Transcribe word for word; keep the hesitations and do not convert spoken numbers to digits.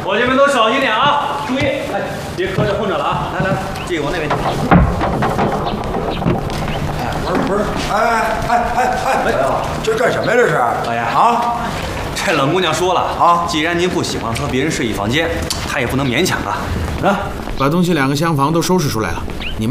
伙计们都小心点啊！注意，哎，别磕着碰着了啊！来来来，这个往那边去。 哎，不是不是，哎哎哎哎哎，这干什么呀？这是？ 老爷啊， 这冷姑娘说了啊， 既然您不喜欢和别人睡一房间，她也不能勉强啊。啊， 把东西两个厢房都收拾出来了。